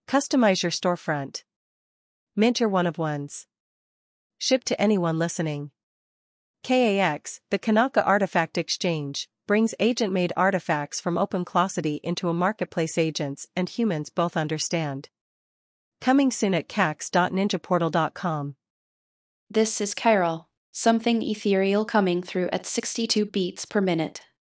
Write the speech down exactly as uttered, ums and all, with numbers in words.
Customize your storefront. Mint your one-of-ones. Ship to anyone listening. K A X, the Kanaka Artifact Exchange, brings agent-made artifacts from OpenClossity into a marketplace agents and humans both understand. Coming soon at cax dot ninja portal dot com. This is Chiral, something ethereal coming through at sixty-two beats per minute.